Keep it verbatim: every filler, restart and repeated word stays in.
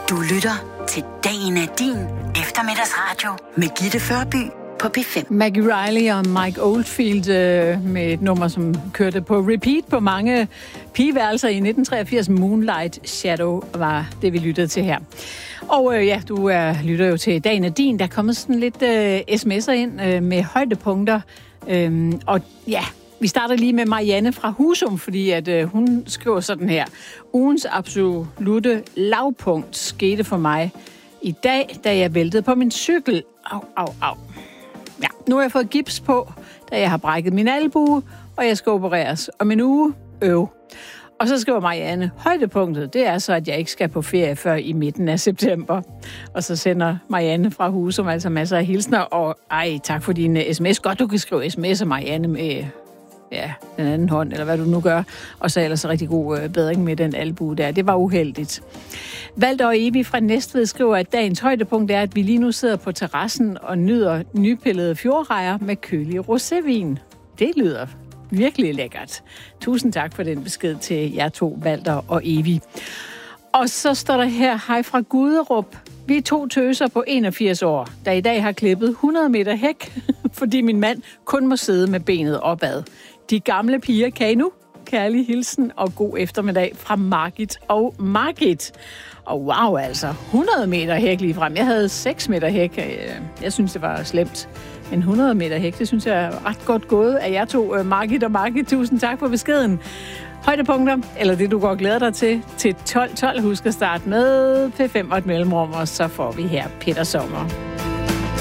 Du lytter til Dagen er din eftermiddagsradio med Gitte Førby på P fem. Maggie Riley og Mike Oldfield øh, med et nummer, som kørte på repeat på mange pigeværelser i nitten treogfirs. Moonlight Shadow var det, vi lyttede til her. Og øh, ja, du er, lytter jo til Dagen er din. Der er kommet sådan lidt øh, sms'er ind øh, med højdepunkter. Øh, og ja, vi starter lige med Marianne fra Husum, fordi at øh, hun skriver sådan her. Ugens absolutte lavpunkt skete for mig i dag, da jeg væltede på min cykel. Au, au, au. Ja, nu har jeg fået gips på, da jeg har brækket min albue, og jeg skal opereres om en uge. Øv. Og så skriver Marianne, højdepunktet, det er så, at jeg ikke skal på ferie før i midten af september. Og så sender Marianne fra Husum altså masser af hilsner, og ej, tak for din sms. Godt, du kan skrive sms'er, Marianne, med ja, den anden hånd, eller hvad du nu gør. Og så ellers rigtig god øh, bedring med den albue der. Det var uheldigt. Valter og Evi fra Næstved skriver, at dagens højdepunkt er, at vi lige nu sidder på terrassen og nyder nypillede fjordrejer med kølig rosévin. Det lyder virkelig lækkert. Tusind tak for den besked til jer to, Valter og Evi. Og så står der her, hej fra Guderup. Vi er to tøser på enogfirs år, der i dag har klippet hundrede meter hæk, fordi min mand kun må sidde med benet opad. De gamle piger kan I nu. Kærlig hilsen og god eftermiddag fra Margit og Margit. Og wow, altså, hundrede meter hæk lige frem. Jeg havde seks meter hæk. Jeg synes, det var slemt. Men hundrede meter hæk, det synes jeg er ret godt gået af jer to, Margit og Margit. Tusind tak for beskeden. Højdepunkter, eller det du går og glæder dig til, til tolv tolv. Husk at starte med P fem og et mellemrum, og så får vi her Peter Sommer.